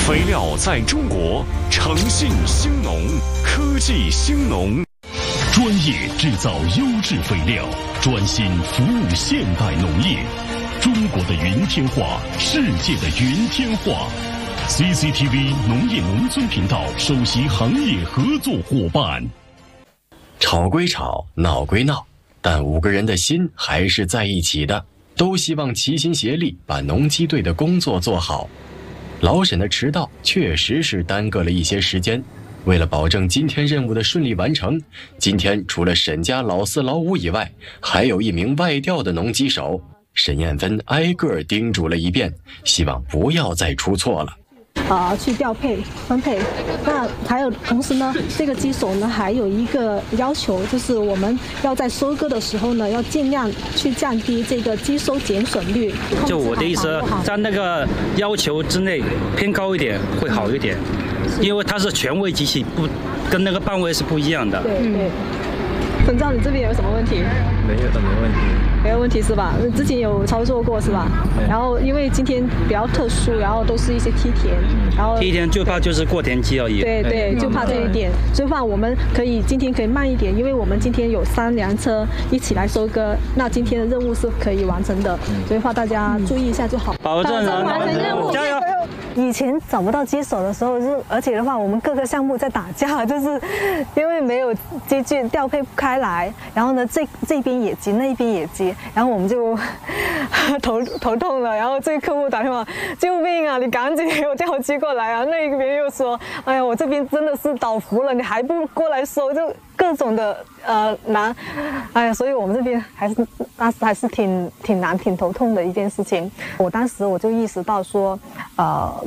肥料在中国，诚信兴农，科技兴农， 专业制造优质肥料，专心服务现代农业。中国的云天化，世界的云天化。CCTV 农业农村频道首席行业合作伙伴。 吵归吵，闹归闹，但5个人的心还是在一起的，都希望齐心协力把农机队的工作做好。老沈的迟到确实是耽搁了一些时间，为了保证今天任务的顺利完成，今天除了沈家老4老5以外，还有1名外调的农机手。沈艳芬挨个叮嘱了一遍，希望不要再出错了。 去调配分配。那还有同时呢，这个机手呢还有一个要求，就是我们要在收割的时候呢，要尽量去降低这个机收减损率。 就我的意思，在那个要求之内偏高一点会好一点，因为它是全位机器，不跟那个半位是不一样的。 对。沈照，你这边有什么问题？ 没问题。 没有问题是吧？之前有操作过是吧？然后因为今天比较特殊，然后都是一些梯田，然后梯田就怕就是过田机而已。 对，就怕这一点，所以话我们今天可以慢一点，因为我们今天有3辆车一起来收割，那今天的任务是可以完成的，所以话大家注意一下就好。 保证完成任务，加油！ 以前找不到机手的时候，而且的话，我们各个项目在打架，就是因为没有机具调配不开来，然后呢，这边也急，那边也急，然后我们就头痛了，然后这个客户打电话，救命啊！你赶紧给我调机过来啊！那一边又说，哎呀，我这边真的是倒伏了，你还不过来收，就各种的难，哎呀，所以我们这边当时还是挺难、挺头痛的一件事情。我当时就意识到说，